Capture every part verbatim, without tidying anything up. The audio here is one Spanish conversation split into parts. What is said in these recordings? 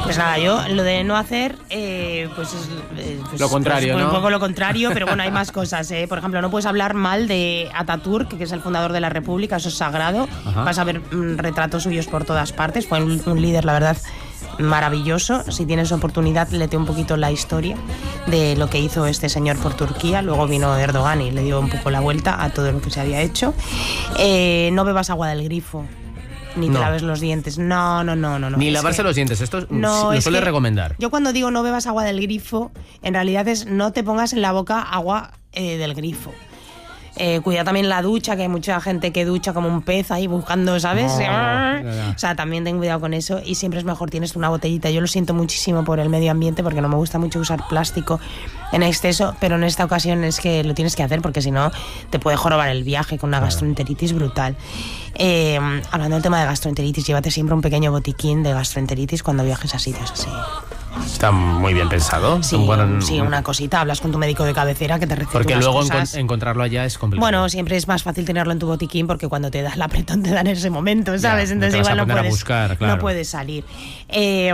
Pues nada, yo lo de no hacer, eh, pues es eh, pues, lo contrario, pues, ¿no? Un poco lo contrario, pero bueno, hay más cosas. ¿eh? Por ejemplo, no puedes hablar mal de Atatürk, que es el fundador de la República, eso es sagrado. Ajá. Vas a ver mm, retratos suyos por todas partes. Fue un, un líder, la verdad, maravilloso. Si tienes oportunidad, léete un poquito la historia de lo que hizo este señor por Turquía. Luego vino Erdogan y le dio un poco la vuelta a todo lo que se había hecho. Eh, no bebas agua del grifo. Ni te no. laves los dientes. No, no, no, no. Ni es lavarse que, los dientes. Esto no, lo suele recomendar. Yo cuando digo no bebas agua del grifo, en realidad es no te pongas en la boca agua eh, del grifo. Eh, cuida también la ducha, que hay mucha gente que ducha como un pez ahí buscando, ¿sabes? No, no, no. O sea, también ten cuidado con eso y siempre es mejor tienes una botellita. Yo lo siento muchísimo por el medio ambiente porque no me gusta mucho usar plástico en exceso, pero en esta ocasión es que lo tienes que hacer porque si no te puede jorobar el viaje con una gastroenteritis brutal. Eh, hablando del tema de gastroenteritis, llévate siempre un pequeño botiquín de gastroenteritis cuando viajes a sitios así. Está muy bien pensado. Sí, buen... sí, una cosita. Hablas con tu médico de cabecera que te receta porque unas luego cosas. Encont- encontrarlo allá es complicado. Bueno, siempre es más fácil tenerlo en tu botiquín porque cuando te da el apretón te da en ese momento, ¿sabes? Ya, entonces no igual no puedes, buscar, claro. no puedes salir. Eh,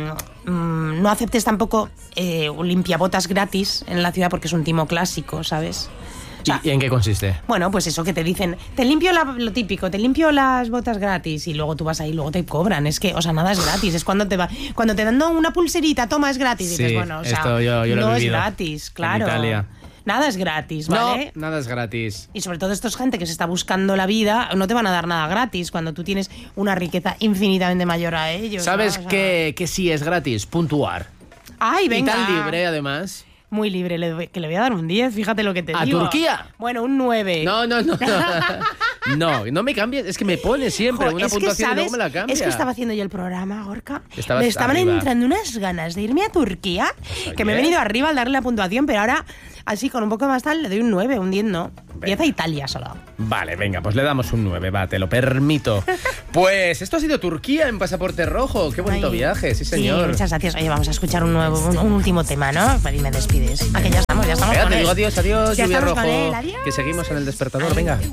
mm, no aceptes tampoco eh, un limpiabotas gratis en la ciudad porque es un timo clásico, ¿sabes? O sea, ¿y en qué consiste? Bueno, pues eso que te dicen, te limpio la, lo típico, te limpio las botas gratis y luego tú vas ahí y luego te cobran. Es que, o sea, nada es gratis. Es cuando te va, cuando te dan no, una pulserita, toma, es gratis. Y sí, dices, bueno, o sea, esto yo, yo lo no he es vivido gratis, claro. En Italia. Nada es gratis, ¿vale? No, nada es gratis. Y sobre todo esto es gente que se está buscando la vida, no te van a dar nada gratis cuando tú tienes una riqueza infinitamente mayor a ellos. ¿Sabes ¿no? O sea, que, que sí es gratis? Puntuar. ¡Ay, venga! Y tan libre, además. Muy libre, le, que le voy a dar un diez, fíjate lo que te ¿A digo. ¿A Turquía? Bueno, un nueve. No, no, no. No, no, no me cambies, es que me pone siempre jo, una puntuación y luego me la cambia. Es que estaba haciendo yo el programa, Gorka. Estabas me estaban arriba. entrando unas ganas de irme a Turquía, pues, que me he venido arriba al darle la puntuación, pero ahora, así con un poco más tal, le doy un nueve, un diez no. diez a Italia solo. Vale, venga, pues le damos un nueve, va, te lo permito. Pues esto ha sido Turquía en Pasaporte Rojo. Qué bonito Ay, viaje, sí señor. Sí, muchas gracias. Oye, vamos a escuchar un nuevo, un, un último tema, ¿no? Pues me despides. Ah, que ya estamos, ya estamos. Venga, con te él. digo adiós, adiós, ya Lluvia estamos Rojo. Con él, adiós. Que seguimos en el despertador, Ay. venga.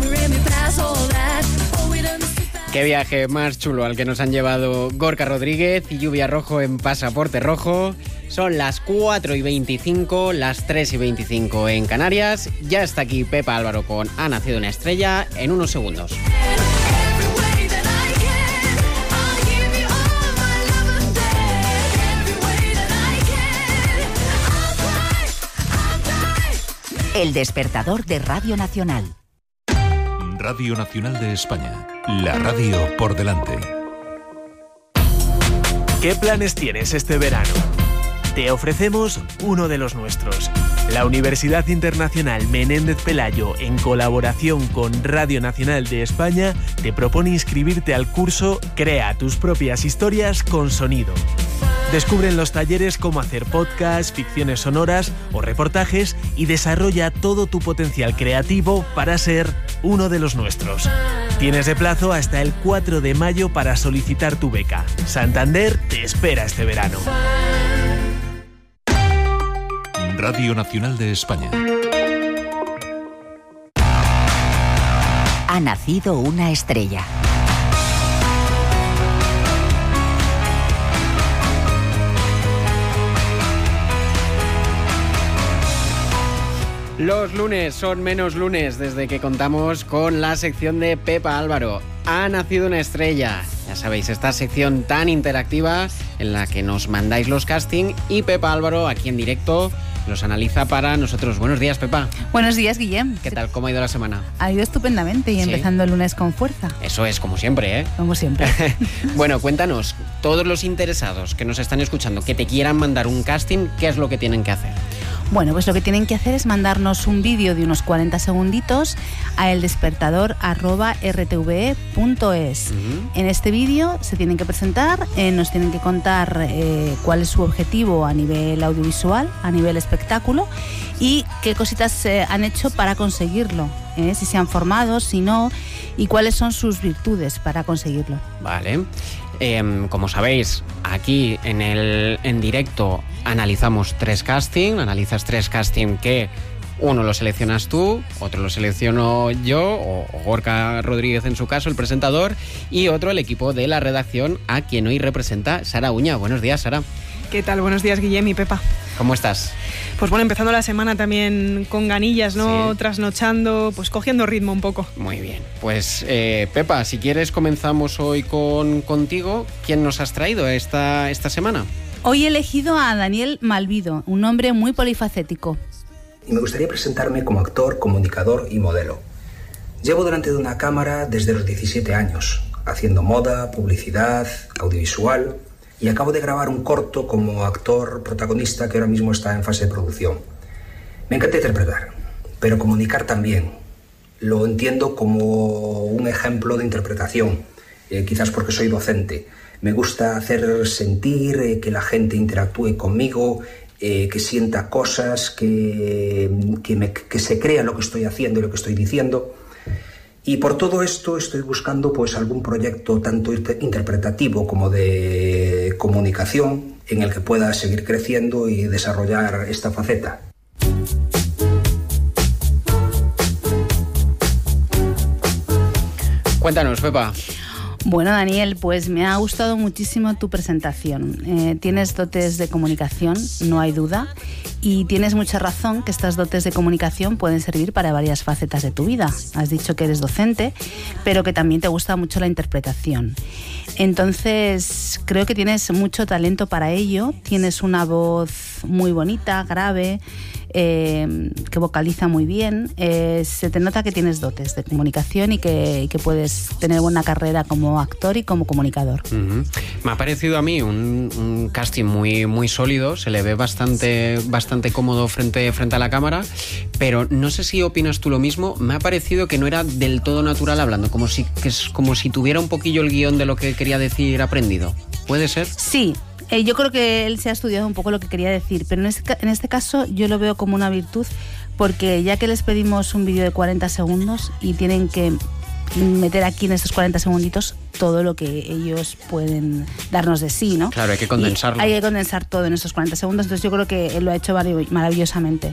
Qué viaje más chulo al que nos han llevado Gorka Rodríguez y Lluvia Rojo en Pasaporte Rojo. Son las cuatro y veinticinco, las tres y veinticinco en Canarias. Ya está aquí Pepa Álvaro con Ha nacido una estrella en unos segundos. El despertador de Radio Nacional. Radio Nacional de España. La radio por delante. ¿Qué planes tienes este verano? Te ofrecemos uno de los nuestros. La Universidad Internacional Menéndez Pelayo, en colaboración con Radio Nacional de España, te propone inscribirte al curso Crea tus propias historias con sonido. Descubre en los talleres cómo hacer podcasts, ficciones sonoras o reportajes y desarrolla todo tu potencial creativo para ser uno de los nuestros. Tienes de plazo hasta el cuatro de mayo para solicitar tu beca. Santander te espera este verano. Radio Nacional de España. Ha nacido una estrella. Los lunes son menos lunes desde que contamos con la sección de Pepa Álvaro. Ha nacido una estrella. Ya sabéis, esta sección tan interactiva en la que nos mandáis los casting y Pepa Álvaro aquí en directo los analiza para nosotros. Buenos días, Pepa. Buenos días, Guillem. ¿Qué tal? ¿Cómo ha ido la semana? Ha ido estupendamente y ¿Sí? empezando el lunes con fuerza. Eso es, como siempre, ¿eh? Como siempre. Bueno, cuéntanos, todos los interesados que nos están escuchando, que te quieran mandar un casting, ¿qué es lo que tienen que hacer? Bueno, pues lo que tienen que hacer es mandarnos un vídeo de unos cuarenta segunditos a eldespertador arroba r t v e punto es. Uh-huh. En este vídeo se tienen que presentar, eh, nos tienen que contar eh, cuál es su objetivo a nivel audiovisual, a nivel espectáculo y qué cositas eh, han hecho para conseguirlo, eh, si se han formado, si no, y cuáles son sus virtudes para conseguirlo. Vale. Eh, como sabéis, aquí en el en directo analizamos tres casting, analizas tres casting que Uno lo seleccionas tú, otro lo selecciono yo, o Gorka Rodríguez en su caso, el presentador, y otro el equipo de la redacción, a quien hoy representa Sara Uña. Buenos días, Sara. ¿Qué tal? Buenos días, Guillem y Pepa. ¿Cómo estás? Pues bueno, empezando la semana también con ganillas, ¿no? Sí. Trasnochando, pues cogiendo ritmo un poco. Muy bien. Pues eh, Pepa, si quieres comenzamos hoy con contigo. ¿Quién nos has traído esta, esta semana? Hoy he elegido a Daniel Malvido, un hombre muy polifacético. Y me gustaría presentarme como actor, comunicador y modelo. Llevo delante de una cámara desde los diecisiete años, haciendo moda, publicidad, audiovisual, y acabo de grabar un corto como actor protagonista que ahora mismo está en fase de producción. Me encanta interpretar, pero comunicar también. Lo entiendo como un ejemplo de interpretación, eh, quizás porque soy docente. Me gusta hacer sentir, eh, que la gente interactúe conmigo, eh, que sienta cosas, que, que, me, que se crea lo que estoy haciendo y lo que estoy diciendo. Y por todo esto estoy buscando pues algún proyecto tanto interpretativo como de comunicación en el que pueda seguir creciendo y desarrollar esta faceta. Cuéntanos, Pepa. Bueno, Daniel, pues me ha gustado muchísimo tu presentación. Eh, tienes dotes de comunicación, no hay duda, y tienes mucha razón que estas dotes de comunicación pueden servir para varias facetas de tu vida. Has dicho que eres docente, pero que también te gusta mucho la interpretación. Entonces, creo que tienes mucho talento para ello. Tienes una voz muy bonita, grave, eh, que vocaliza muy bien. Eh, se te nota que tienes dotes de comunicación y que, y que puedes tener buena carrera como actor y como comunicador. Uh-huh. Me ha parecido a mí un, un casting muy, muy sólido. Se le ve bastante, bastante cómodo frente, frente a la cámara, pero no sé si opinas tú lo mismo. Me ha parecido que no era del todo natural hablando, como si, que es como si tuviera un poquillo el guión de lo que quería decir aprendido. ¿Puede ser? Sí. Eh, yo creo que él se ha estudiado un poco lo que quería decir, pero en este, en este caso yo lo veo como una virtud, porque ya que les pedimos un vídeo de cuarenta segundos y tienen que meter aquí en estos cuarenta segunditos todo lo que ellos pueden darnos de sí, ¿no? Claro, hay que condensarlo. Y hay que condensar todo en estos cuarenta segundos, entonces yo creo que él lo ha hecho maravillosamente.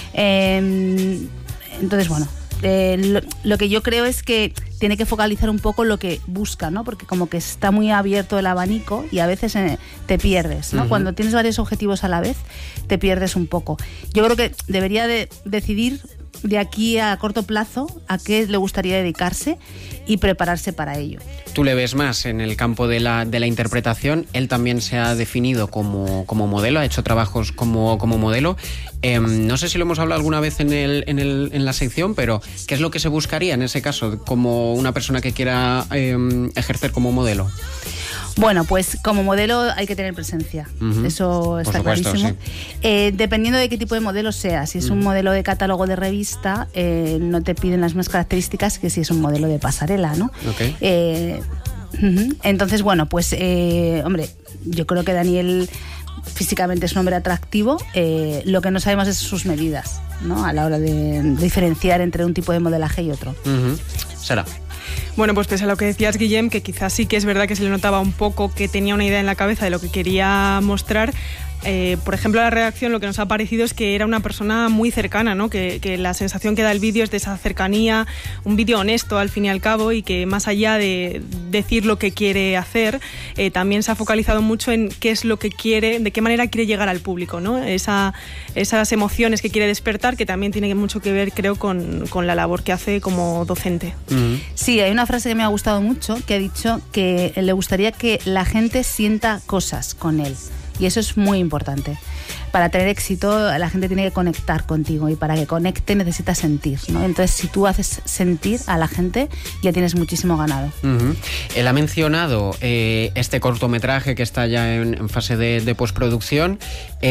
Eh, entonces, bueno, eh, lo, lo que yo creo es que tiene que focalizar un poco lo que busca, ¿no? Porque como que está muy abierto el abanico y a veces eh, te pierdes, ¿no? Uh-huh. Cuando tienes varios objetivos a la vez, te pierdes un poco. Yo creo que debería de decidir de aquí a corto plazo a qué le gustaría dedicarse y prepararse para ello. Tú le ves más en el campo de la, de la interpretación. Él también se ha definido como, como modelo, ha hecho trabajos como, como modelo. Eh, no sé si lo hemos hablado alguna vez en, el, en, el, en la sección, pero ¿qué es lo que se buscaría en ese caso como una persona que quiera eh, ejercer como modelo? Bueno, pues como modelo hay que tener presencia, uh-huh. Eso está Por supuesto, clarísimo. Sí. Eh, dependiendo de qué tipo de modelo sea, si es uh-huh. un modelo de catálogo de revista, eh, no te piden las mismas características que si es un modelo de pasarela, ¿no? Okay. Eh, uh-huh. Entonces, bueno, pues, eh, hombre, yo creo que Daniel físicamente es un hombre atractivo, eh, lo que no sabemos es sus medidas, ¿no? A la hora de, de diferenciar entre un tipo de modelaje y otro. Uh-huh. Sara. Bueno, pues pese a lo que decías, Guillem, que quizás sí que es verdad que se le notaba un poco que tenía una idea en la cabeza de lo que quería mostrar. Eh, por ejemplo, a la redacción lo que nos ha parecido es que era una persona muy cercana, ¿no? Que, que la sensación que da el vídeo es de esa cercanía, un vídeo honesto al fin y al cabo, y que más allá de decir lo que quiere hacer, eh, también se ha focalizado mucho en qué es lo que quiere, de qué manera quiere llegar al público, ¿no? Esa, esas emociones que quiere despertar, que también tiene mucho que ver, creo, con, con la labor que hace como docente. Uh-huh. Sí, hay una frase que me ha gustado mucho, que ha dicho que le gustaría que la gente sienta cosas con él. Y eso es muy importante. Para tener éxito, la gente tiene que conectar contigo, y para que conecte necesitas sentir, ¿no? Entonces, si tú haces sentir a la gente, ya tienes muchísimo ganado. Uh-huh. Él ha mencionado eh, este cortometraje que está ya en, en fase de, de postproducción.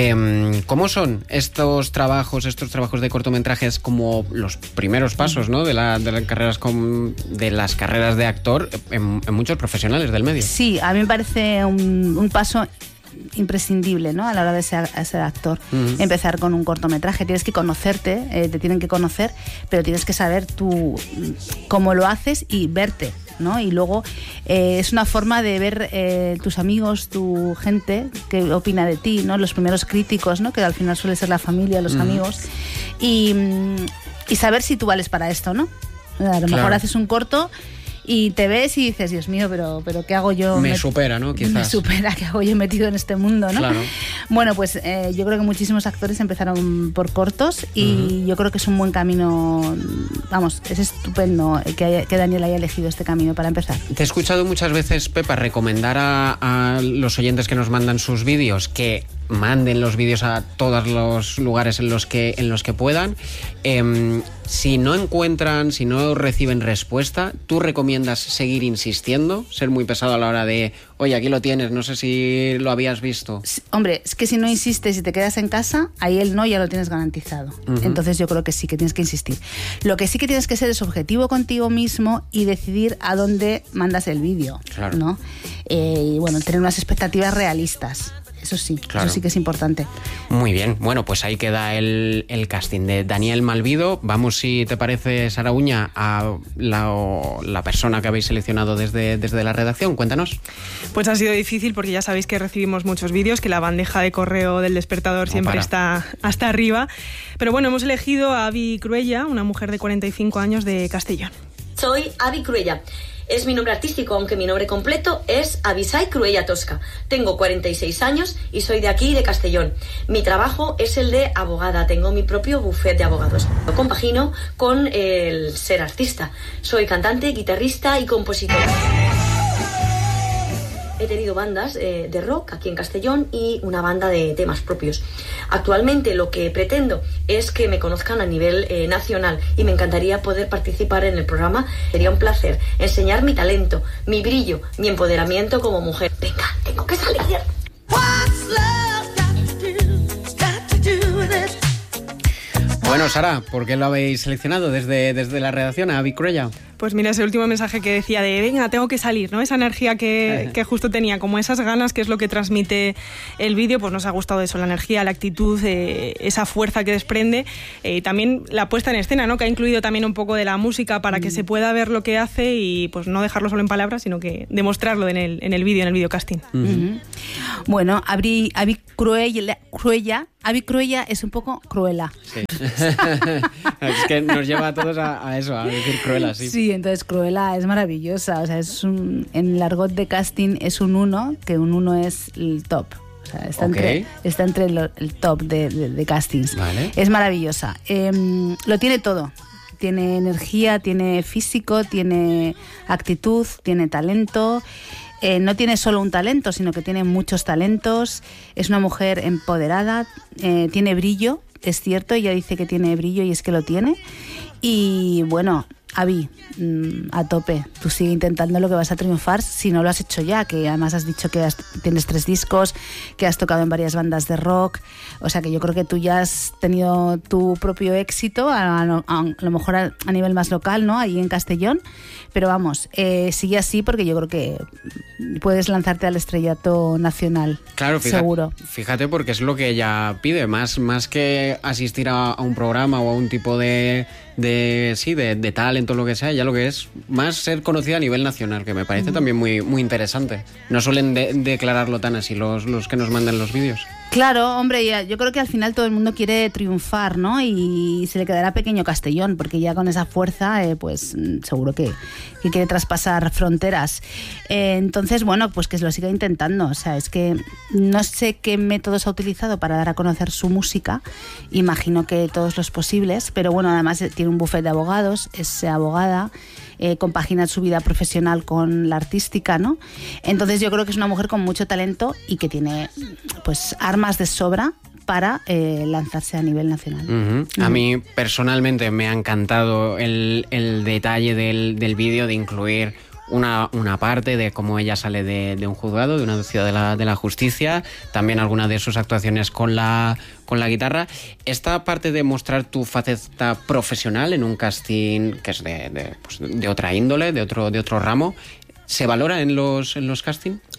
Eh, ¿Cómo son estos trabajos, estos trabajos de cortometrajes como los primeros pasos, ¿no? de, la, de, las carreras con, de las carreras de actor en, en muchos profesionales del medio? Sí, a mí me parece un, un paso imprescindible, ¿no? A la hora de ser, ser actor. Uh-huh. Empezar con un cortometraje. Tienes que conocerte, eh, te tienen que conocer, pero tienes que saber tú cómo lo haces y verte ¿no? Y luego eh, es una forma de ver eh, tus amigos, tu gente, qué opina de ti, ¿no? Los primeros críticos, ¿no? Que al final suele ser la familia, los mm. amigos. Y, y saber si tú vales para esto, ¿no? A lo claro. mejor haces un corto y te ves y dices, Dios mío, pero, pero ¿qué hago yo? Me met- supera, ¿no? Quizás. Me supera, ¿qué hago yo metido en este mundo, no? Claro. Bueno, pues eh, yo creo que muchísimos actores empezaron por cortos y uh-huh. yo creo que es un buen camino, vamos, es estupendo que, haya, que Daniel haya elegido este camino para empezar. Te he escuchado muchas veces, Pepa, recomendar a, a los oyentes que nos mandan sus vídeos que manden los vídeos a todos los lugares en los que, en los que puedan. Eh, si no encuentran, si no reciben respuesta, ¿tú recomiendas seguir insistiendo? Ser muy pesado a la hora de, oye, aquí lo tienes, no sé si lo habías visto. Sí, hombre, es que si no insistes y te quedas en casa, ahí el no ya lo tienes garantizado. Uh-huh. Entonces yo creo que sí, que tienes que insistir. Lo que sí que tienes que ser es objetivo contigo mismo y decidir a dónde mandas el vídeo, claro. ¿no? Eh, y bueno, tener unas expectativas realistas. Eso sí, claro. Eso sí que es importante. Muy bien, bueno, pues ahí queda el, el casting de Daniel Malvido. Vamos, si te parece, Sara Uña, a la, la persona que habéis seleccionado desde, desde la redacción. Cuéntanos. Pues ha sido difícil porque ya sabéis que recibimos muchos vídeos, que la bandeja de correo del Despertador no siempre para. está hasta arriba. Pero bueno, hemos elegido a Avi Cruella, una mujer de cuarenta y cinco años de Castellón. Soy Avi Cruella. Es mi nombre artístico, aunque mi nombre completo es Avisai Cruella Tosca. Tengo cuarenta y seis años y soy de aquí, de Castellón. Mi trabajo es el de abogada. Tengo mi propio bufete de abogados. Lo compagino con el ser artista. Soy cantante, guitarrista y compositora. He tenido bandas eh, de rock aquí en Castellón y una banda de temas propios. Actualmente lo que pretendo es que me conozcan a nivel eh, nacional y me encantaría poder participar en el programa. Sería un placer enseñar mi talento, mi brillo, mi empoderamiento como mujer. Venga, tengo que salir. Bueno, Sara, ¿por qué lo habéis seleccionado desde, desde la redacción a Avi Cruella? Pues mira, ese último mensaje que decía de venga, tengo que salir, ¿no? Esa energía que, que justo tenía, como esas ganas, que es lo que transmite el vídeo, pues nos ha gustado eso, la energía, la actitud, eh, esa fuerza que desprende, eh, también la puesta en escena, ¿no? Que ha incluido también un poco de la música para que mm. se pueda ver lo que hace y pues no dejarlo solo en palabras, sino que demostrarlo en el, en el vídeo, en el videocasting. Uh-huh. Uh-huh. Bueno, Avi, Avi Cruella, Cruella, Avi Cruella es un poco cruela. Sí. Es que nos lleva a todos a, a eso, a decir cruela, sí. Sí, entonces Cruella es maravillosa, o sea, es un, en el argot de casting es un uno, que un uno es el top. O sea, está, okay. entre, está entre el, el top de, de, de castings. Vale. Es maravillosa. Eh, lo tiene todo. Tiene energía, tiene físico, tiene actitud, tiene talento. Eh, no tiene solo un talento, sino que tiene muchos talentos. Es una mujer empoderada, eh, tiene brillo, es cierto, ella dice que tiene brillo y es que lo tiene. Y bueno, Avi, a tope, tú sigue intentando lo que vas a triunfar si no lo has hecho ya, que además has dicho que has, tienes tres discos, que has tocado en varias bandas de rock, o sea que yo creo que tú ya has tenido tu propio éxito, a, a, a lo mejor a, a nivel más local, ¿no? Ahí en Castellón, pero vamos, eh, sigue así porque yo creo que puedes lanzarte al estrellato nacional, claro, fíjate, seguro. Fíjate porque es lo que ella pide, más, más que asistir a, a un programa o a un tipo de... de sí de, de talento, lo que sea, ya lo que es más ser conocida a nivel nacional, que me parece mm. también muy, muy interesante. No suelen de, declararlo tan así los, los que nos mandan los vídeos. Claro, hombre, yo creo que al final todo el mundo quiere triunfar, ¿no? Y se le quedará pequeño Castellón, porque ya con esa fuerza, eh, pues seguro que, que quiere traspasar fronteras. Eh, entonces, bueno, pues que lo siga intentando. O sea, es que no sé qué métodos ha utilizado para dar a conocer su música. Imagino que todos los posibles, pero bueno, además tiene un bufete de abogados, es abogada. Eh, compagina su vida profesional con la artística, ¿no? Entonces yo creo que es una mujer con mucho talento y que tiene pues armas de sobra para eh, lanzarse a nivel nacional. Uh-huh. Uh-huh. A mí personalmente me ha encantado el, el detalle del, del vídeo de incluir Una, una parte de cómo ella sale de, de un juzgado, de una ciudad de la, de la justicia, también algunas de sus actuaciones con la, con la guitarra. Esta parte de mostrar tu faceta profesional en un casting que es de, de, pues de otra índole, de otro, de otro ramo, ¿se valora en los, en los castings?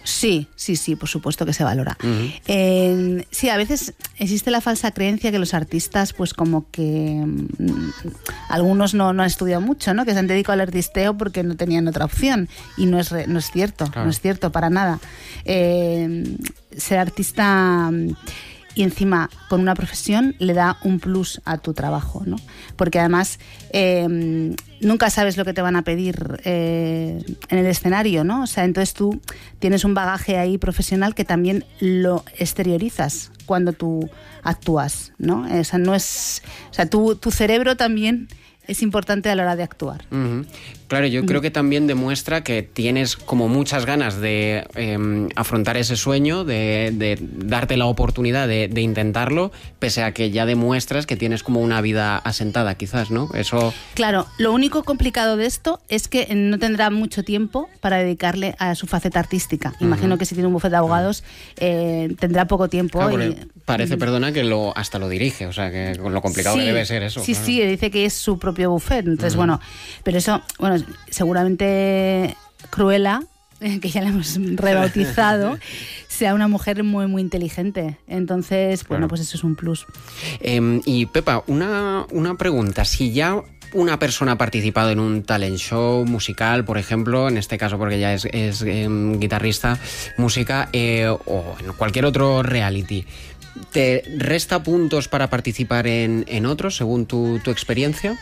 Sí, sí, sí, por supuesto que se valora. Uh-huh. Eh, sí, a veces existe la falsa creencia que los artistas, pues como que mmm, algunos no, no han estudiado mucho, ¿no? Que se han dedicado al artisteo porque no tenían otra opción. Y no es, re, no es cierto, claro. no es cierto para nada. Eh, ser artista... Y encima, con una profesión, le da un plus a tu trabajo, ¿no? Porque además eh, nunca sabes lo que te van a pedir eh, en el escenario, ¿no? O sea, entonces tú tienes un bagaje ahí profesional que también lo exteriorizas cuando tú actúas, ¿no? O sea, no es, o sea, tu, tu cerebro también es importante a la hora de actuar. Uh-huh. Claro, yo uh-huh. creo que también demuestra que tienes como muchas ganas de eh, afrontar ese sueño, de, de darte la oportunidad de, de intentarlo, pese a que ya demuestras que tienes como una vida asentada, quizás, ¿no? Eso... Claro, lo único complicado de esto es que no tendrá mucho tiempo para dedicarle a su faceta artística. Uh-huh. Imagino que si tiene un bufete de abogados eh, tendrá poco tiempo. Claro, y... Parece, perdona, que lo hasta lo dirige, o sea, que con lo complicado sí, que debe ser eso. Sí, claro. sí, dice que es su propio buffet. Entonces, uh-huh. bueno, pero eso, bueno, seguramente Cruella, que ya la hemos rebautizado, sea una mujer muy, muy inteligente. Entonces, bueno, claro. pues eso es un plus. Eh, y Pepa, una, una pregunta. Si ya una persona ha participado en un talent show musical, por ejemplo, en este caso porque ya es, es eh, guitarrista, música, eh, o en cualquier otro reality, ¿te resta puntos para participar en, en otros, según tu, tu experiencia?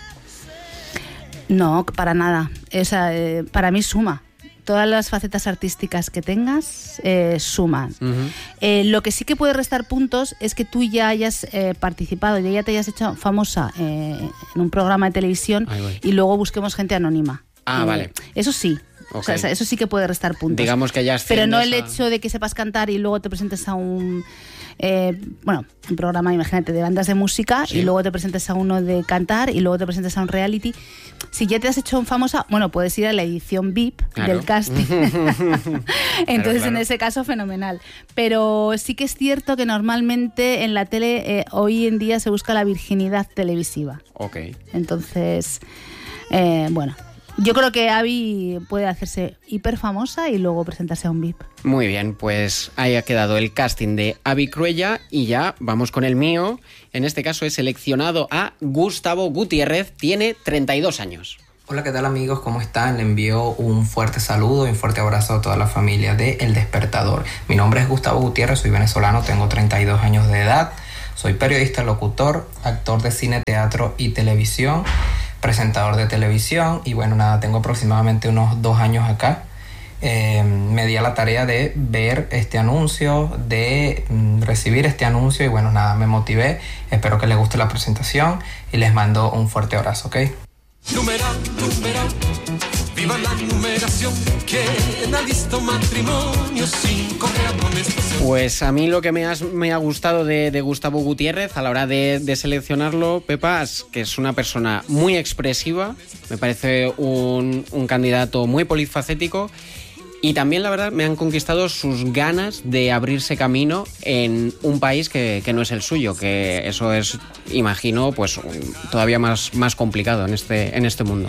No, para nada. O sea, eh, para mí suma. Todas las facetas artísticas que tengas eh, suman. Uh-huh. Eh, lo que sí que puede restar puntos es que tú ya hayas eh, participado, ya, ya te hayas hecho famosa eh, en un programa de televisión y luego busquemos gente anónima. Ah, eh, vale. Eso sí. Okay. O sea, eso sí que puede restar puntos. Digamos que ya Pero no el a... hecho de que sepas cantar y luego te presentes a un... Eh, bueno, un programa, imagínate, de bandas de música, sí. y luego te presentes a uno de cantar y luego te presentes a un reality. Si ya te has hecho un famosa, bueno, puedes ir a la edición V I P claro. del casting. Entonces, claro, claro. en ese caso, fenomenal. Pero sí que es cierto que normalmente en la tele eh, hoy en día se busca la virginidad televisiva. Ok. Entonces, eh, bueno... Yo creo que Abby puede hacerse hiper famosa y luego presentarse a un V I P. Muy bien, pues ahí ha quedado el casting de Abby Cruella y ya vamos con el mío. En este caso he seleccionado a Gustavo Gutiérrez, tiene treinta y dos años. Hola, ¿qué tal amigos? ¿Cómo están? Le envío un fuerte saludo y un fuerte abrazo a toda la familia de El Despertador. Mi nombre es Gustavo Gutiérrez, soy venezolano, tengo treinta y dos años de edad. Soy periodista, locutor, actor de cine, teatro y televisión, presentador de televisión y bueno, nada, tengo aproximadamente unos dos años acá. Eh, me di a la tarea de ver este anuncio, de mm, recibir este anuncio y bueno, nada, me motivé. Espero que les guste la presentación y les mando un fuerte abrazo, ¿ok? Numeral, numeral, viva la numeración, que ha visto matrimonio sin correadones. Pues a mí lo que me, has, me ha gustado de, de Gustavo Gutiérrez a la hora de, de seleccionarlo, Pepa, es que es una persona muy expresiva, me parece un, un candidato muy polifacético. Y también, la verdad, me han conquistado sus ganas de abrirse camino en un país que, que no es el suyo, que eso es, imagino, pues todavía más, más complicado en este, en este mundo.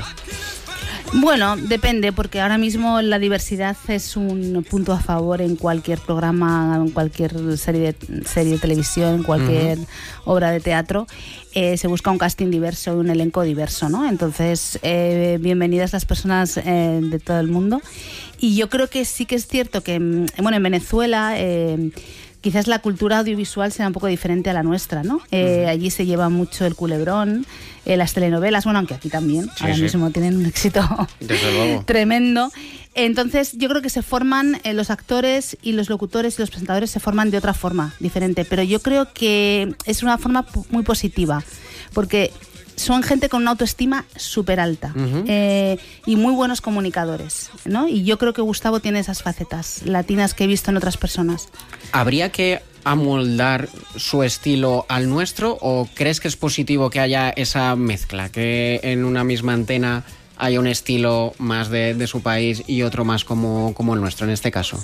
Bueno, depende, porque ahora mismo la diversidad es un punto a favor en cualquier programa, en cualquier serie de, serie de televisión, en cualquier uh-huh. obra de teatro. Eh, se busca un casting diverso y un elenco diverso, ¿no? Entonces, eh, bienvenidas las personas eh, de todo el mundo. Y yo creo que sí que es cierto que, bueno, en Venezuela... Eh, quizás la cultura audiovisual sea un poco diferente a la nuestra, ¿no? Eh, uh-huh. Allí se lleva mucho el culebrón, eh, las telenovelas, bueno, aunque aquí también, sí, ahora sí. mismo tienen un éxito tremendo. Entonces, yo creo que se forman, eh, los actores y los locutores y los presentadores se forman de otra forma, diferente, pero yo creo que es una forma muy positiva, porque son gente con una autoestima súper alta uh-huh. eh, y muy buenos comunicadores, ¿no? Y yo creo que Gustavo tiene esas facetas latinas que he visto en otras personas. ¿Habría que amoldar su estilo al nuestro o crees que es positivo que haya esa mezcla, que en una misma antena haya un estilo más de, de su país y otro más como, como el nuestro en este caso?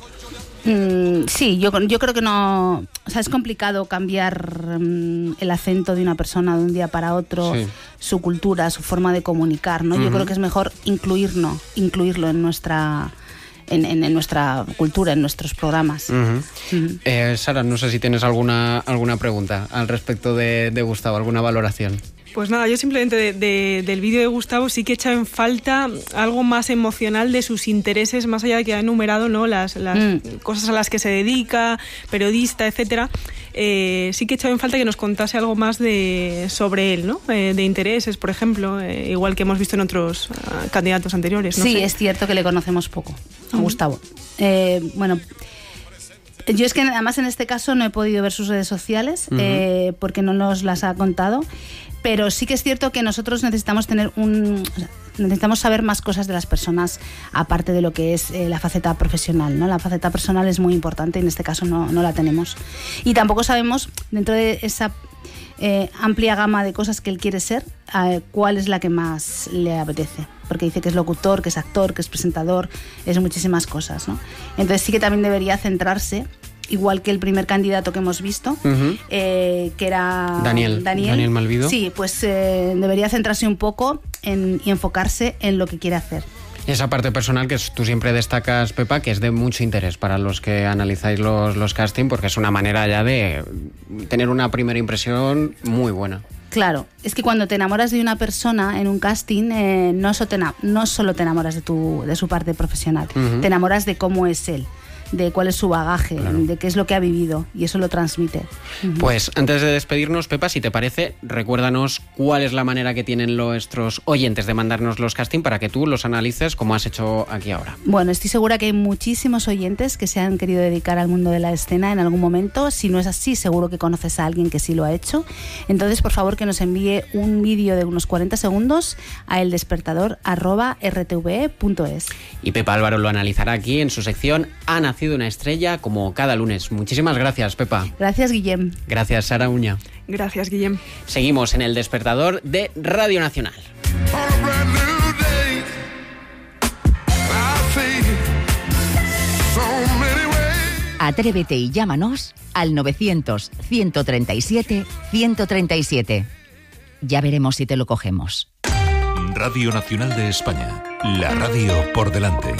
Mm, sí, yo, yo creo que no... O sea, es complicado cambiar um, el acento de una persona de un día para otro, sí. su cultura, su forma de comunicar, ¿no? Uh-huh. Yo creo que es mejor incluirlo, incluirlo en nuestra... en, en, en nuestra cultura, en nuestros programas. Uh-huh. Uh-huh. Eh, Sara, no sé si tienes alguna, alguna pregunta al respecto de, de Gustavo, alguna valoración. Pues nada, yo simplemente de, de, del vídeo de Gustavo sí que he echado en falta algo más emocional de sus intereses, más allá de que ha enumerado, ¿no?, las, las mm. cosas a las que se dedica, periodista, etcétera. Eh, sí que he echado en falta que nos contase algo más de sobre él, ¿no? Eh, de intereses, por ejemplo, eh, igual que hemos visto en otros uh, candidatos anteriores. No sí, sé. Es cierto que le conocemos poco a Gustavo. Eh, bueno... Yo es que además en este caso no he podido ver sus redes sociales uh-huh. eh, porque no nos las ha contado, pero sí que es cierto que nosotros necesitamos tener un... O sea, necesitamos saber más cosas de las personas aparte de lo que es eh, la faceta profesional, ¿no? La faceta personal es muy importante y en este caso no, no la tenemos. Y tampoco sabemos, dentro de esa eh, amplia gama de cosas que él quiere ser, eh, cuál es la que más le apetece. Porque dice que es locutor, que es actor, que es presentador, es muchísimas cosas, ¿no? Entonces sí que también debería centrarse, igual que el primer candidato que hemos visto, uh-huh. eh, que era Daniel, Daniel, Daniel Malvido. Sí, pues eh, debería centrarse un poco en, y enfocarse en lo que quiere hacer. Esa parte personal que tú siempre destacas, Pepa, que es de mucho interés para los que analizáis los, los castings, porque es una manera ya de tener una primera impresión muy buena. Claro, es que cuando te enamoras de una persona en un casting, eh, no, so te no solo te enamoras de, tu, de su parte profesional, uh-huh. te enamoras de cómo es él, de cuál es su bagaje, claro. de qué es lo que ha vivido, y eso lo transmite. Uh-huh. Pues antes de despedirnos, Pepa, si te parece, recuérdanos cuál es la manera que tienen nuestros oyentes de mandarnos los castings para que tú los analices como has hecho aquí ahora. Bueno, estoy segura que hay muchísimos oyentes que se han querido dedicar al mundo de la escena en algún momento. Si no es así, seguro que conoces a alguien que sí lo ha hecho. Entonces, por favor, que nos envíe un vídeo de unos cuarenta segundos a eldespertador arroba r t v e punto es. Y Pepa Álvaro lo analizará aquí en su sección Ha nacido una estrella, como cada lunes. Muchísimas gracias, Pepa. Gracias, Guillem. Gracias, Sara Uña. Gracias, Guillem. Seguimos en El Despertador de Radio Nacional. Atrévete y llámanos al novecientos, ciento treinta y siete, ciento treinta y siete. Ya veremos si te lo cogemos. Radio Nacional de España. La radio por delante.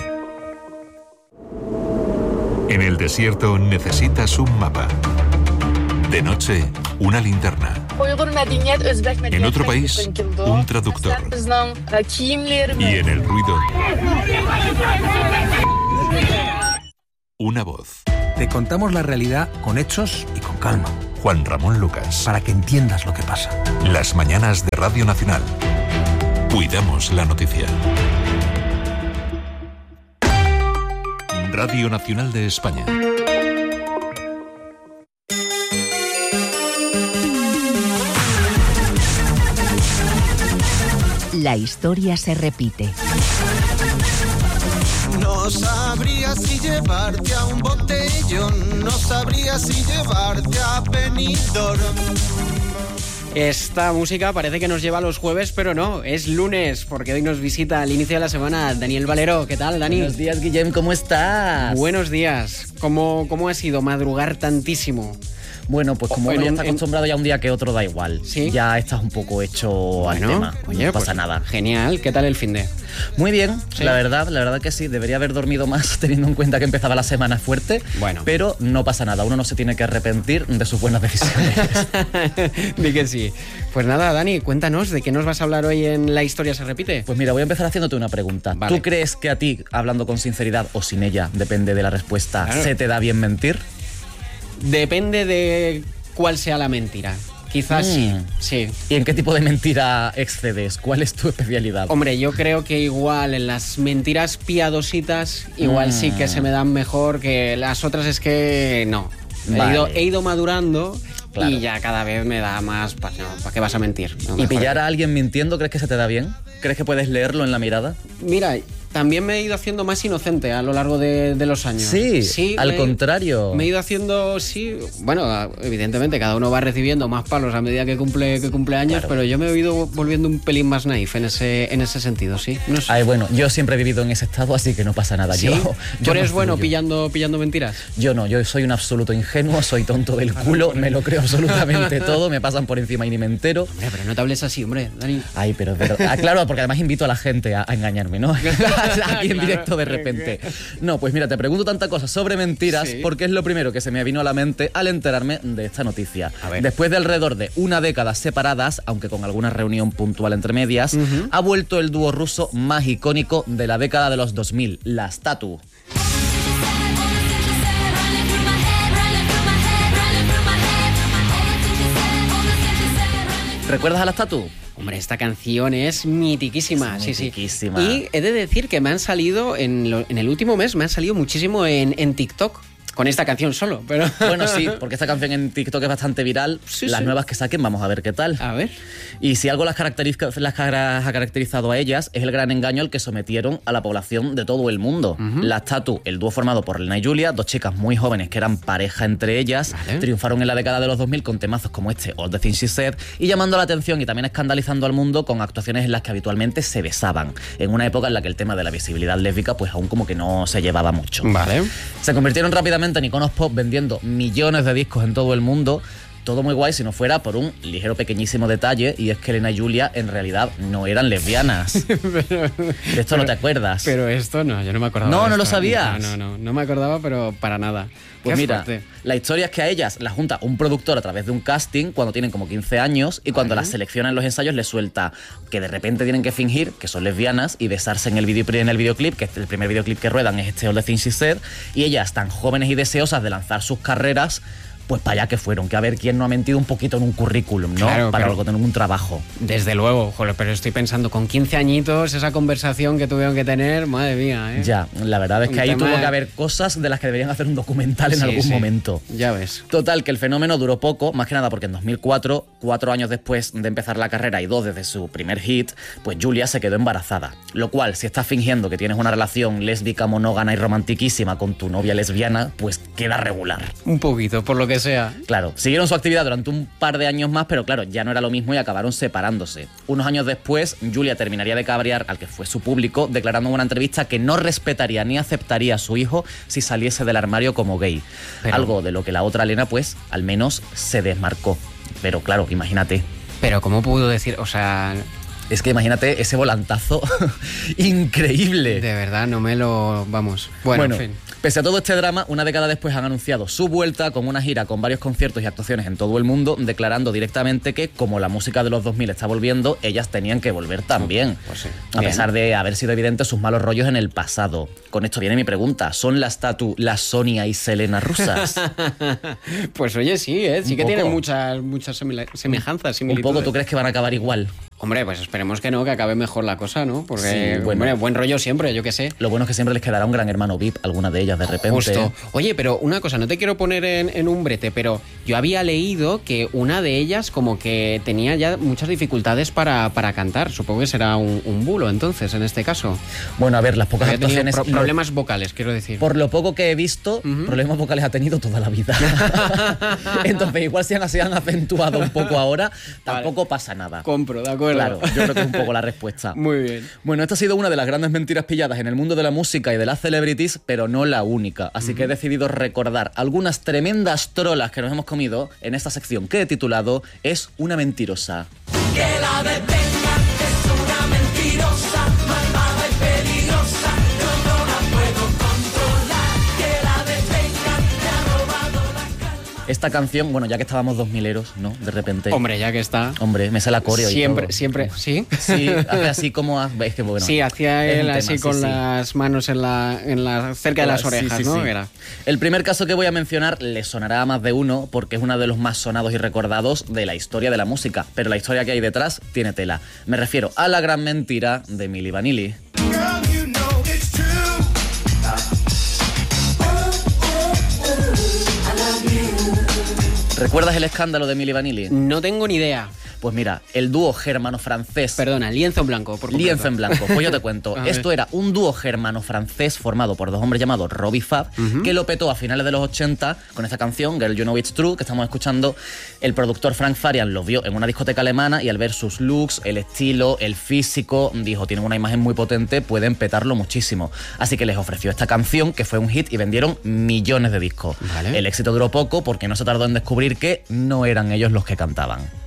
En el desierto necesitas un mapa. De noche, una linterna. En otro país, un traductor. Y en el ruido, una voz. Te contamos la realidad con hechos y con calma. Juan Ramón Lucas. Para que entiendas lo que pasa. Las mañanas de Radio Nacional. Cuidamos la noticia. Radio Nacional de España. La historia se repite. No sabría si llevarte a un botellón, no sabría si llevarte a Benidorm. Esta música parece que nos lleva a los jueves, pero no, es lunes, porque hoy nos visita al inicio de la semana Daniel Valero. ¿Qué tal, Dani? Buenos días, Guillem, ¿cómo estás? Buenos días. ¿Cómo, cómo ha sido madrugar tantísimo? Bueno, pues como uno ya está acostumbrado, ya un día que otro da igual. ¿Sí? Ya estás un poco hecho bueno, al tema. Oye, no pasa pues, nada. Genial. ¿Qué tal el finde? Muy bien, ¿sí? la verdad, la verdad que sí. Debería haber dormido más teniendo en cuenta que empezaba la semana fuerte. Bueno. Pero no pasa nada. Uno no se tiene que arrepentir de sus buenas decisiones. Di que sí. Pues nada, Dani, cuéntanos, ¿de qué nos vas a hablar hoy en La Historia se repite? Pues mira, voy a empezar haciéndote una pregunta. Vale. ¿Tú crees que a ti, hablando con sinceridad o sin ella, depende de la respuesta, claro, se te da bien mentir? Depende de cuál sea la mentira. Quizás mm. sí, sí. ¿Y en qué tipo de mentira excedes? ¿Cuál es tu especialidad? Hombre, yo creo que igual en las mentiras piadositas, igual mm. sí que se me dan mejor, que las otras es que no. Vale. He, ido, he ido madurando, claro, y ya cada vez me da más... ¿Para no, ¿pa qué vas a mentir? No, ¿Y pillar a alguien mintiendo, crees que se te da bien? ¿Crees que puedes leerlo en la mirada? Mira, también me he ido haciendo más inocente a lo largo de, de los años. Sí, sí, al me, contrario. Me he ido haciendo, sí, bueno, evidentemente cada uno va recibiendo más palos a medida que cumple, que cumple años, claro, pero yo me he ido volviendo un pelín más naif en ese, en ese sentido, sí. No sé. Ay, bueno, yo siempre he vivido en ese estado, así que no pasa nada. ¿Sí? Yo, ¿Tú eres no bueno pillando, pillando mentiras? Yo no, yo soy un absoluto ingenuo, soy tonto del culo, me lo creo absolutamente todo, me pasan por encima y ni me entero. Hombre, pero no te hables así, hombre, Dani. Ay, pero, pero ah, claro, porque además invito a la gente a, a engañarme, ¿no? aquí en directo de repente. No, pues mira, te pregunto tanta cosa sobre mentiras sí. porque es lo primero que se me vino a la mente al enterarme de esta noticia. Después de alrededor de una década separadas, aunque con alguna reunión puntual entre medias, uh-huh. ha vuelto el dúo ruso más icónico de la década de los dos mil, las Tatu. ¿Recuerdas a las Tatu? Hombre, esta canción es mitiquísima, es sí, mitiquísima. sí. Y he de decir que me han salido, en, lo, en el último mes, me han salido muchísimo en, en TikTok. Con esta canción solo, pero... Bueno, sí, porque esta canción en TikTok es bastante viral. Sí, las sí. nuevas que saquen, vamos a ver qué tal. A ver. Y si algo las, caracteriza, las ha caracterizado a ellas, es el gran engaño al que sometieron a la población de todo el mundo. Uh-huh. Las Tatu, el dúo formado por Lena y Julia, dos chicas muy jóvenes que eran pareja entre ellas, vale. triunfaron en la década de los dos mil con temazos como este, All the Things She Said, y llamando la atención y también escandalizando al mundo con actuaciones en las que habitualmente se besaban, en una época en la que el tema de la visibilidad lésbica pues aún como que no se llevaba mucho. Vale. Se convirtieron rápidamente en iconos pop vendiendo millones de discos en todo el mundo. Todo muy guay si no fuera por un ligero pequeñísimo detalle, y es que Lena y Julia en realidad no eran lesbianas. pero, de esto pero, no te acuerdas. Pero esto no, yo no me acordaba. No, de no esto. lo sabías. No, no, no, no me acordaba, pero para nada. Pues Qué mira, fuerte. La historia es que a ellas las junta un productor a través de un casting cuando tienen como quince años, y cuando las selecciona en los ensayos les suelta que de repente tienen que fingir que son lesbianas y besarse en el, video, en el videoclip, que el primer videoclip que ruedan es este All the Things She Said, y ellas tan jóvenes y deseosas de lanzar sus carreras, pues para allá que fueron, que a ver quién no ha mentido un poquito en un currículum, ¿no? Claro, para pero, algo, tener un trabajo. Desde luego, joder, pero estoy pensando, con quince añitos, esa conversación que tuvieron que tener, madre mía, ¿eh? Ya, la verdad es que un ahí tuvo que haber cosas de las que deberían hacer un documental en sí, algún sí. momento. Ya ves. Total, que el fenómeno duró poco, más que nada porque en dos mil cuatro, cuatro años después de empezar la carrera y dos desde su primer hit, pues Julia se quedó embarazada. Lo cual, si estás fingiendo que tienes una relación lésbica, monógama y romantiquísima con tu novia lesbiana, pues queda regular. Un poquito, por lo que sea. Claro, siguieron su actividad durante un par de años más, pero claro, ya no era lo mismo y acabaron separándose. Unos años después, Julia terminaría de cabrear al que fue su público, declarando en una entrevista que no respetaría ni aceptaría a su hijo si saliese del armario como gay. Pero... algo de lo que la otra Lena, pues, al menos se desmarcó. Pero claro, imagínate. Pero ¿cómo pudo decir? O sea... Es que imagínate ese volantazo increíble. De verdad, no me lo... Vamos. Bueno, bueno en fin. Pese a todo este drama, una década después han anunciado su vuelta con una gira con varios conciertos y actuaciones en todo el mundo, declarando directamente que, como la música de los dos mil está volviendo, ellas tenían que volver también. Pues sí. A Bien. pesar de haber sido evidentes sus malos rollos en el pasado. Con esto viene mi pregunta. ¿Son las Tatu, las Sonia y Selena rusas? Pues oye, sí, ¿eh? Sí Un que poco. tienen muchas, muchas semejanzas, similitudes. Un poco, ¿tú crees que van a acabar igual? Hombre, pues esperemos que no, que acabe mejor la cosa, ¿no? Porque, sí, bueno, hombre, buen rollo siempre, yo qué sé. Lo bueno es que siempre les quedará un gran hermano V I P, alguna de ellas de repente. Justo. Oye, pero una cosa, no te quiero poner en, en un brete, pero yo había leído que una de ellas como que tenía ya muchas dificultades para, para cantar. Supongo que será un, un bulo, entonces, en este caso. Bueno, a ver, las pocas actuaciones... Pro problemas vocales, quiero decir. Por lo poco que he visto, uh-huh. problemas vocales ha tenido toda la vida. Entonces, igual si han, se han acentuado un poco ahora, tampoco vale. pasa nada. Compro, de acuerdo. Claro, yo creo que es un poco la respuesta. Muy bien. Bueno, esta ha sido una de las grandes mentiras pilladas en el mundo de la música y de las celebrities, pero no la única. Así uh-huh. que he decidido recordar algunas tremendas trolas que nos hemos comido en esta sección que he titulado Es una mentirosa. Que la detengan, es una mentirosa, malvada y peligrosa, yo no la puedo controlar. Que la detengan, me ha robado la calma. Esta canción, bueno, ya que estábamos dos mileros, ¿no? De repente. Hombre, ya que está. Hombre, me sale la coreo siempre, y todo. Siempre, ¿sí? Sí, hace así como... Es que bueno. Sí, hacía él así tema, con sí, las sí. manos en la, en la, cerca de las orejas, sí, sí, ¿no? Sí. Era. El primer caso que voy a mencionar le sonará a más de uno porque es uno de los más sonados y recordados de la historia de la música, pero la historia que hay detrás tiene tela. Me refiero a la gran mentira de Milli Vanilli. ¿Recuerdas el escándalo de Milli Vanilli? No tengo ni idea. Pues mira, el dúo germano-francés... Perdona, lienzo en blanco, por completo. Lienzo en blanco, pues yo te cuento. Esto era un dúo germano-francés formado por dos hombres llamados Rob y Fab, uh-huh. que lo petó a finales de los ochenta con esta canción, Girl You Know It's True, que estamos escuchando. El productor Frank Farian los vio en una discoteca alemana y al ver sus looks, el estilo, el físico, dijo, tienen una imagen muy potente, pueden petarlo muchísimo. Así que les ofreció esta canción, que fue un hit y vendieron millones de discos. Vale. El éxito duró poco porque no se tardó en descubrir que no eran ellos los que cantaban.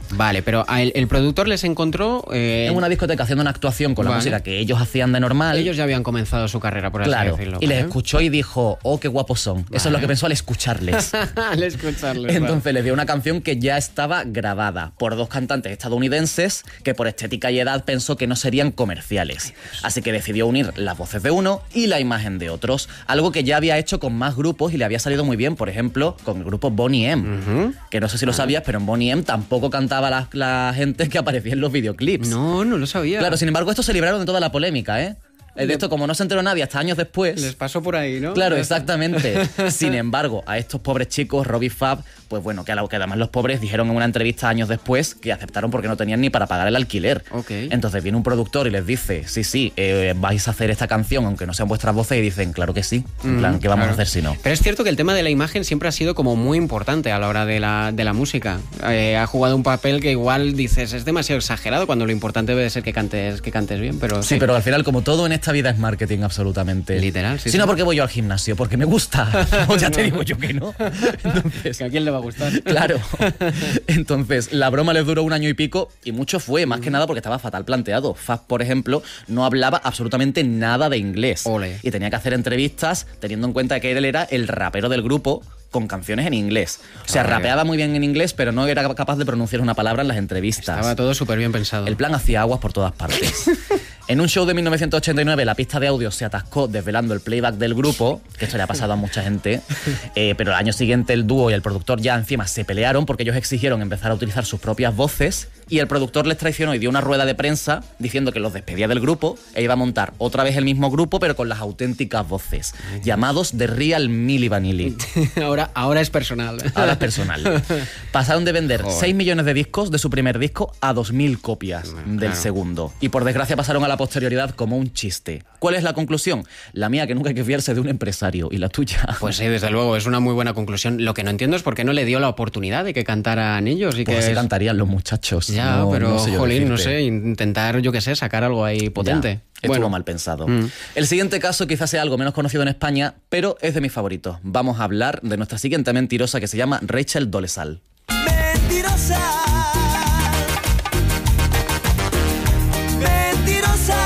Vale, pero el, el productor les encontró... Eh... en una discoteca haciendo una actuación con Vale. la música que ellos hacían de normal. Ellos ya habían comenzado su carrera, por así Claro, decirlo. y les ¿vale? escuchó y dijo, oh, qué guapos son. Vale. Eso es lo que pensó al escucharles. Al escucharles. Entonces vale. les dio una canción que ya estaba grabada por dos cantantes estadounidenses que por estética y edad pensó que no serían comerciales. Así que decidió unir las voces de uno y la imagen de otros. Algo que ya había hecho con más grupos y le había salido muy bien, por ejemplo, con el grupo Boney M. Uh-huh. Que no sé si lo sabías, pero en Boney M tampoco cantaba la, la gente que aparecía en los videoclips. No, no lo sabía. Claro, sin embargo, esto se libraron de toda la polémica, ¿eh? De esto, como no se enteró nadie hasta años después... Les pasó por ahí, ¿no? Claro, exactamente. Sin embargo, a estos pobres chicos, Rob y Fab, pues bueno, que, a lo que además los pobres dijeron en una entrevista años después que aceptaron porque no tenían ni para pagar el alquiler. Okay. Entonces viene un productor y les dice, sí, sí, eh, vais a hacer esta canción aunque no sean vuestras voces, y dicen, claro que sí. En Mm, plan, ¿qué vamos claro. a hacer si no? Pero es cierto que el tema de la imagen siempre ha sido como muy importante a la hora de la, de la música. Eh, ha jugado un papel que igual dices, es demasiado exagerado cuando lo importante debe ser que cantes, que cantes bien, pero Sí, pero al final, como todo en esta vida es marketing absolutamente. Literal, sí, Si no, sí. porque voy yo al gimnasio, porque me gusta. O ya te digo yo que no. Entonces, ¿a quién le va a gustar? Claro. Entonces, la broma les duró un año y pico y mucho fue, más que nada porque estaba fatal planteado. Fab, por ejemplo, no hablaba absolutamente nada de inglés. Ole. Y tenía que hacer entrevistas teniendo en cuenta que él era el rapero del grupo con canciones en inglés. O sea, Vale. rapeaba muy bien en inglés, pero no era capaz de pronunciar una palabra en las entrevistas. Estaba todo súper bien pensado. El plan hacía aguas por todas partes. En un show de mil novecientos ochenta y nueve, la pista de audio se atascó desvelando el playback del grupo, que esto le ha pasado a mucha gente, eh, pero el año siguiente el dúo y el productor ya encima se pelearon porque ellos exigieron empezar a utilizar sus propias voces y el productor les traicionó y dio una rueda de prensa diciendo que los despedía del grupo e iba a montar otra vez el mismo grupo pero con las auténticas voces, llamados The Real Milli Vanilli. ahora, ahora es personal. Ahora es personal. Pasaron de vender Joder. seis millones de discos de su primer disco a dos mil copias Bueno, del claro. segundo. Y por desgracia pasaron a la posterioridad como un chiste. ¿Cuál es la conclusión? La mía, que nunca hay que fiarse de un empresario. ¿Y la tuya? Pues sí, desde luego, es una muy buena conclusión. Lo que no entiendo es por qué no le dio la oportunidad de que cantaran ellos. Y Pues que así es- cantarían los muchachos. Ya, No- pero, no sé yo jolín, no decirte. sé, intentar, yo qué sé, sacar algo ahí potente. Ya, estuvo Bueno. mal pensado. Mm. El siguiente caso quizás sea algo menos conocido en España, pero es de mis favoritos. Vamos a hablar de nuestra siguiente mentirosa que se llama Rachel Dolezal. Mentirosa. Mentirosa.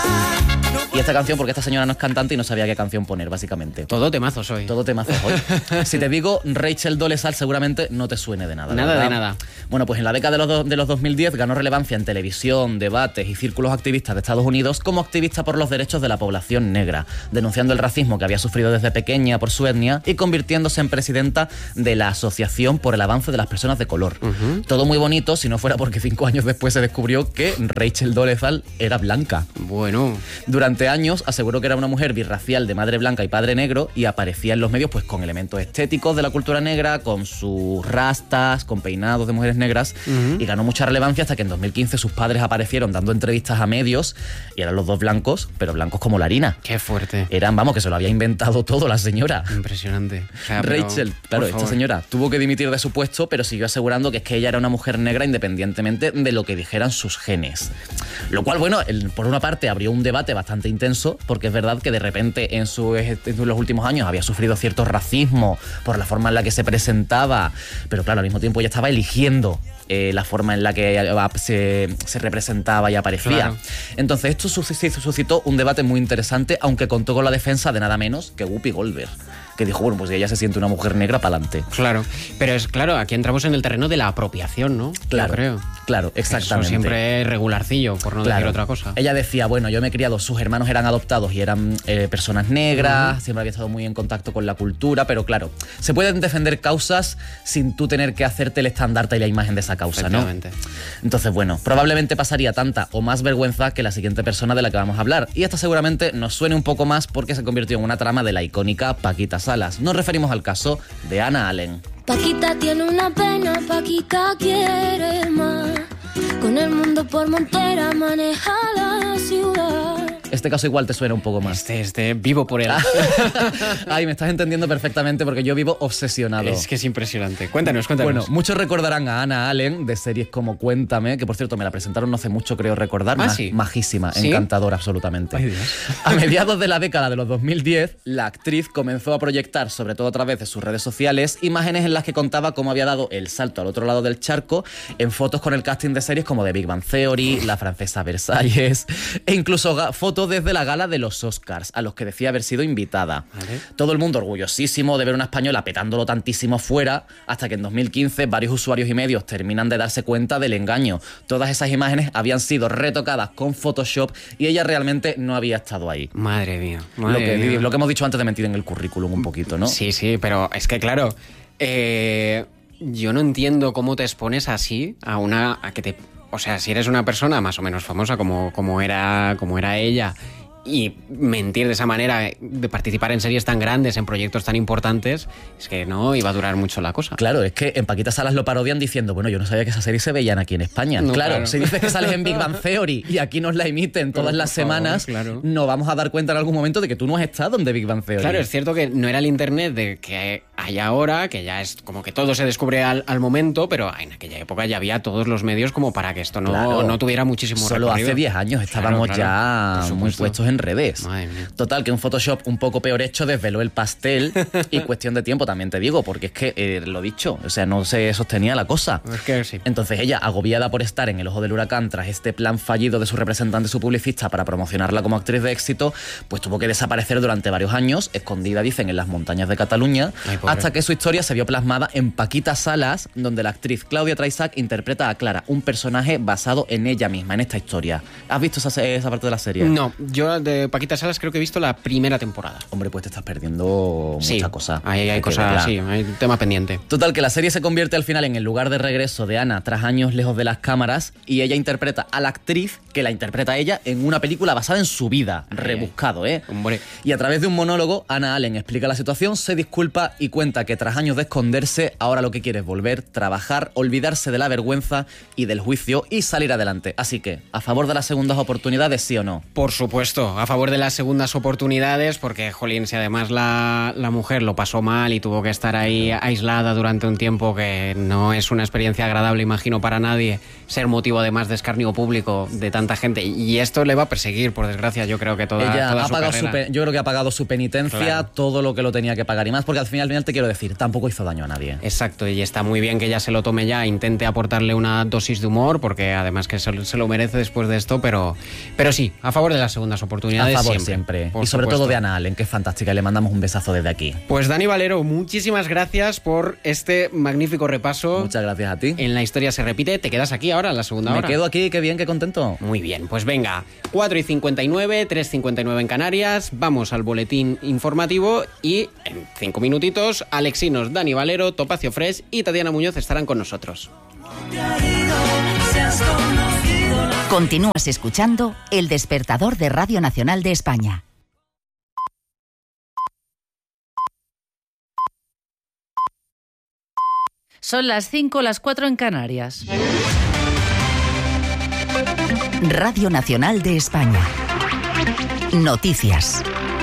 Y esta canción, porque esta señora no es cantante y no sabía qué canción poner, básicamente. Todo temazos hoy. Todo temazos hoy. Si te digo Rachel Dolezal, seguramente no te suene de nada. Nada ¿verdad? de nada. Bueno, pues en la década de los, do- de los dos mil diez ganó relevancia en televisión, debates y círculos activistas de Estados Unidos como activista por los derechos de la población negra, denunciando el racismo que había sufrido desde pequeña por su etnia y convirtiéndose en presidenta de la Asociación por el Avance de las Personas de Color. Ujú. Todo muy bonito, si no fuera porque cinco años después se descubrió que Rachel Dolezal era blanca. Bueno. Durante años aseguró que era una mujer birracial de madre blanca y padre negro y aparecía en los medios pues con elementos estéticos de la cultura negra, con sus rastas, con peinados de mujeres negras, Ujú. y ganó mucha relevancia hasta que en dos mil quince sus padres aparecieron dando entrevistas a medios y eran los dos blancos, pero blancos como la harina. Qué fuerte. Eran, vamos, que se lo había inventado todo la señora. Impresionante. O sea, pero, Rachel, por claro, esta favor. señora tuvo que dimitir de su puesto, pero siguió asegurando que es que ella era una mujer negra independientemente de lo que dijeran sus genes. Lo cual, bueno, el- por una parte abrió un debate bastante intenso, porque es verdad que de repente en, su, en los últimos años había sufrido cierto racismo por la forma en la que se presentaba, pero claro, al mismo tiempo ella estaba eligiendo eh, la forma en la que se, se representaba y aparecía. Claro. Entonces esto sus- suscitó un debate muy interesante, aunque contó con la defensa de nada menos que Whoopi Goldberg, que dijo, bueno, pues ella se siente una mujer negra para adelante. Claro, pero es claro, aquí entramos en el terreno de la apropiación, ¿no? Claro, Yo creo. claro, exactamente. Eso siempre es regularcillo, por no Claro. decir otra cosa. Ella decía, bueno, yo me he criado, sus hermanos eran adoptados y eran eh, personas negras, uh-huh. siempre había estado muy en contacto con la cultura, pero claro, se pueden defender causas sin tú tener que hacerte el estandarte y la imagen de esa causa, ¿no? Entonces, bueno, probablemente pasaría tanta o más vergüenza que la siguiente persona de la que vamos a hablar. Y esta seguramente nos suene un poco más porque se convirtió en una trama de la icónica Paquita Salas. Nos referimos al caso de Ana Allen. Paquita tiene una pena, Paquita quiere más. Con el mundo por montera maneja la ciudad. Este caso igual te suena un poco más. Este, este, vivo por él. Ay, me estás entendiendo perfectamente porque yo vivo obsesionado. Es que es impresionante. Cuéntanos, cuéntanos. Bueno, muchos recordarán a Anna Allen de series como Cuéntame, que por cierto me la presentaron no hace mucho, creo recordar. Ah, Ma- sí. Majísima, ¿Sí? encantadora absolutamente. Ay, Dios. A mediados de la década de los dos mil diez, la actriz comenzó a proyectar, sobre todo a través de sus redes sociales, imágenes en las que contaba cómo había dado el salto al otro lado del charco en fotos con el casting de series como The Big Bang Theory, La Francesa Versalles e incluso ga- fotos desde la gala de los Oscars, a los que decía haber sido invitada. Vale. Todo el mundo orgullosísimo de ver una española petándolo tantísimo fuera, hasta que en dos mil quince varios usuarios y medios terminan de darse cuenta del engaño. Todas esas imágenes habían sido retocadas con Photoshop y ella realmente no había estado ahí. Madre mía. Lo Madre que, mía. lo que hemos dicho antes de mentir en el currículum un poquito, ¿no? Sí, sí, pero es que claro, eh, yo no entiendo cómo te expones así a una... a que te, o sea, si eres una persona más o menos famosa como, como, era, como era ella, y mentir de esa manera, de participar en series tan grandes, en proyectos tan importantes, es que no iba a durar mucho la cosa. Claro, es que en Paquita Salas lo parodian diciendo, bueno, yo no sabía que esas series se veían aquí en España. No, claro, claro. si dices que sales en Big Bang Theory y aquí nos la emiten todas Pero, las por favor, semanas, claro. nos vamos a dar cuenta en algún momento de que tú no has estado en The Big Bang Theory. Claro, es cierto que no era el internet de que hay ahora, que ya es como que todo se descubre al, al momento, pero en aquella época ya había todos los medios como para que esto no, Claro. no tuviera muchísimo Solo recorrido. hace diez años estábamos Claro, claro, ya por muy supuesto. puestos en redes. Madre mía. Total, que un Photoshop un poco peor hecho desveló el pastel y cuestión de tiempo también te digo, porque es que, eh, lo dicho, o sea, no se sostenía la cosa. Es que sí. Entonces ella, agobiada por estar en el ojo del huracán tras este plan fallido de su representante, su publicista, para promocionarla como actriz de éxito, pues tuvo que desaparecer durante varios años, escondida, dicen, en las montañas de Cataluña, Ay, pobre. hasta que su historia se vio plasmada en Paquita Salas, donde la actriz Claudia Traisac interpreta a Clara, un personaje basado en ella misma, en esta historia. ¿Has visto esa, esa parte de la serie? No, yo de Paquita Salas creo que he visto la primera temporada. Hombre, pues te estás perdiendo Sí, mucha cosa. ahí hay que cosas, verla. sí, hay un tema pendiente. Total, que la serie se convierte al final en el lugar de regreso de Ana tras años lejos de las cámaras y ella interpreta a la actriz que la interpreta ella en una película basada en su vida. Ay, Rebuscado, ¿eh? Hombre. Y a través de un monólogo, Anna Allen explica la situación, se disculpa y cuenta que tras años de esconderse, ahora lo que quiere es volver, trabajar, olvidarse de la vergüenza y del juicio y salir adelante. Así que, ¿a favor de las segundas oportunidades, sí o no? Por supuesto, a favor de las segundas oportunidades, porque, jolín, si además la, la mujer lo pasó mal y tuvo que estar ahí aislada durante un tiempo que no es una experiencia agradable, imagino, para nadie, ser motivo además de escarnio público de tanta gente. Y esto le va a perseguir, por desgracia, yo creo que toda, Ella toda ha su pagado su carrera. pe- yo creo que ha pagado su penitencia, Claro. todo lo que lo tenía que pagar y más, porque al final, al final te quiero decir, tampoco hizo daño a nadie. Exacto, y está muy bien que ella se lo tome ya, intente aportarle una dosis de humor, porque además que se, se lo merece después de esto, pero, pero sí, a favor de las segundas oportunidades. A favor siempre, siempre. por Y sobre supuesto. todo de Anna Allen, que es fantástica, y le mandamos un besazo desde aquí. Pues Dani Valero, muchísimas gracias por este magnífico repaso. Muchas gracias a ti. En La Historia se repite, te quedas aquí ahora en la segunda Me hora. quedo aquí, qué bien, qué contento. Muy bien, pues venga, cuatro y cincuenta y nueve, tres y cincuenta y nueve en Canarias, vamos al boletín informativo y en cinco minutitos, Alexinos, Dani Valero, Topacio Fresh y Tatiana Muñoz estarán con nosotros. Continúas escuchando El Despertador de Radio Nacional de España. Son las cinco, las cuatro en Canarias. Radio Nacional de España. Noticias.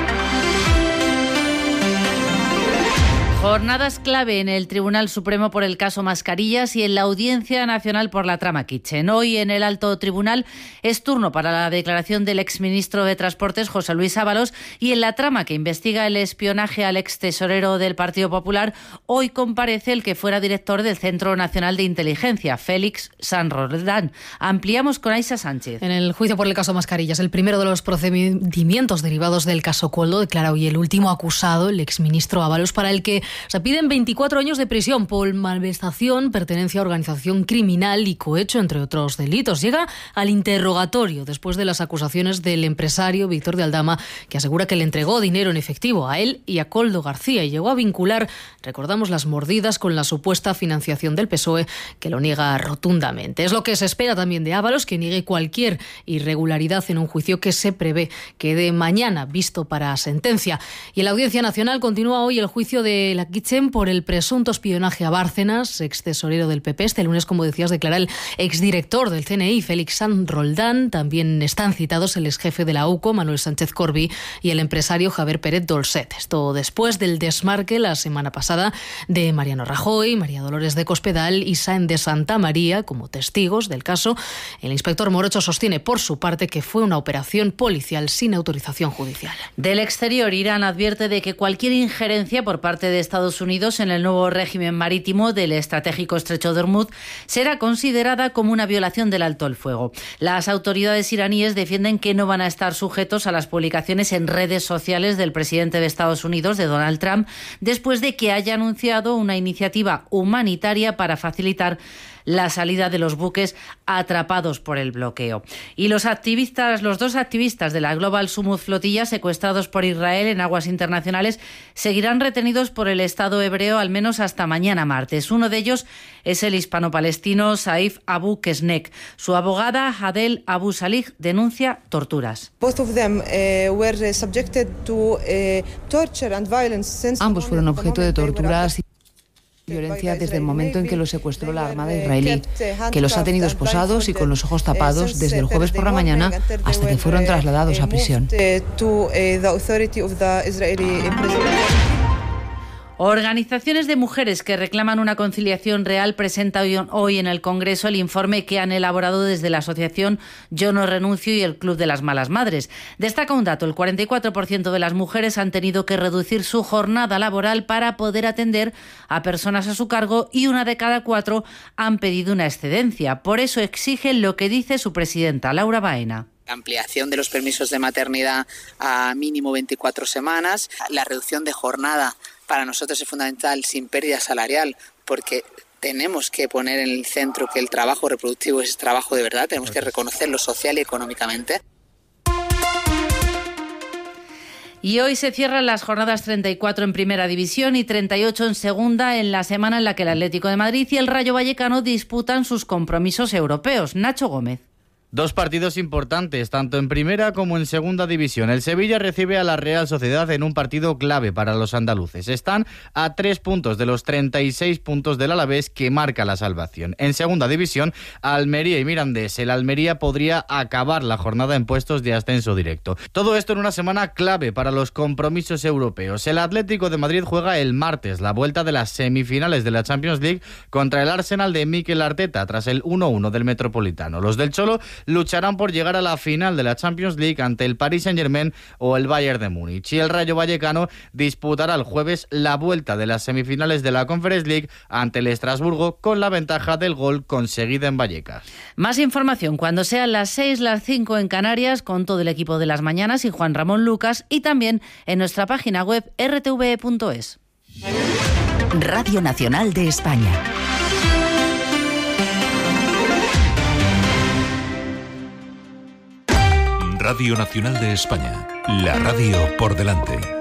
Jornadas clave en el Tribunal Supremo por el caso Mascarillas y en la Audiencia Nacional por la trama Kitchen. Hoy en el Alto Tribunal es turno para la declaración del exministro de Transportes, José Luis Ábalos, y en la trama que investiga el espionaje al extesorero del Partido Popular, hoy comparece el que fuera director del Centro Nacional de Inteligencia, Félix San Roldán. Ampliamos con Aisha Sánchez. En el juicio por el caso Mascarillas, el primero de los procedimientos derivados del caso Coldo, declara hoy el último acusado, el exministro Ábalos, para el que se piden veinticuatro años de prisión por malversación, pertenencia a organización criminal y cohecho, entre otros delitos. Llega al interrogatorio después de las acusaciones del empresario Víctor de Aldama, que asegura que le entregó dinero en efectivo a él y a Coldo García y llegó a vincular, recordamos, las mordidas con la supuesta financiación del P S O E, que lo niega rotundamente. Es lo que se espera también de Ábalos, que niegue cualquier irregularidad en un juicio que se prevé quede mañana visto para sentencia. Y en la Audiencia Nacional continúa hoy el juicio de la Kitchen por el presunto espionaje a Bárcenas, ex tesorero del P P. Este lunes, como decías, declara el exdirector del C N I, Félix Sanz Roldán. También están citados el exjefe de la U C O, Manuel Sánchez Corbi, y el empresario Javier Pérez Dolcet. Esto después del desmarque la semana pasada de Mariano Rajoy, María Dolores de Cospedal y Sáenz de Santa María como testigos del caso. El inspector Morocho sostiene por su parte que fue una operación policial sin autorización judicial. Del exterior, Irán advierte de que cualquier injerencia por parte de Estados Unidos en el nuevo régimen marítimo del estratégico estrecho de Hormuz será considerada como una violación del alto el fuego. Las autoridades iraníes defienden que no van a estar sujetos a las publicaciones en redes sociales del presidente de Estados Unidos, de Donald Trump, después de que haya anunciado una iniciativa humanitaria para facilitar la salida de los buques atrapados por el bloqueo. Y los activistas, los dos activistas de la Global Sumud Flotilla secuestrados por Israel en aguas internacionales seguirán retenidos por el Estado hebreo al menos hasta mañana martes. Uno de ellos es el hispano-palestino Saif Abu Kesnek. Su abogada, Hadel Abu Salih, denuncia torturas. Ambos fueron objeto de torturas y violencia desde el momento en que los secuestró la Armada israelí, que los ha tenido esposados y con los ojos tapados desde el jueves por la mañana hasta que fueron trasladados a prisión. Organizaciones de mujeres que reclaman una conciliación real presentan hoy en el Congreso el informe que han elaborado desde la asociación Yo no renuncio y el Club de las Malas Madres. Destaca un dato: el cuarenta y cuatro por ciento de las mujeres han tenido que reducir su jornada laboral para poder atender a personas a su cargo y una de cada cuatro han pedido una excedencia. Por eso exigen lo que dice su presidenta, Laura Baena. La ampliación de los permisos de maternidad a mínimo veinticuatro semanas, la reducción de jornada para nosotros es fundamental sin pérdida salarial, porque tenemos que poner en el centro que el trabajo reproductivo es trabajo de verdad, tenemos que reconocerlo social y económicamente. Y hoy se cierran las jornadas treinta y cuatro en Primera División y treinta y ocho en Segunda, en la semana en la que el Atlético de Madrid y el Rayo Vallecano disputan sus compromisos europeos. Nacho Gómez. Dos partidos importantes, tanto en Primera como en Segunda División. El Sevilla recibe a la Real Sociedad en un partido clave para los andaluces. Están a tres puntos de los treinta y seis puntos del Alavés, que marca la salvación. En Segunda División, Almería y Mirandés. El Almería podría acabar la jornada en puestos de ascenso directo. Todo esto en una semana clave para los compromisos europeos. El Atlético de Madrid juega el martes la vuelta de las semifinales de la Champions League contra el Arsenal de Mikel Arteta tras el uno uno del Metropolitano. Los del Cholo lucharán por llegar a la final de la Champions League ante el Paris Saint-Germain o el Bayern de Múnich. Y el Rayo Vallecano disputará el jueves la vuelta de las semifinales de la Conference League ante el Estrasburgo, con la ventaja del gol conseguida en Vallecas. Más información cuando sean las seis, las cinco en Canarias, con todo el equipo de Las Mañanas y Juan Ramón Lucas, y también en nuestra página web erre te ve punto es. Radio Nacional de España. Radio Nacional de España, la radio por delante.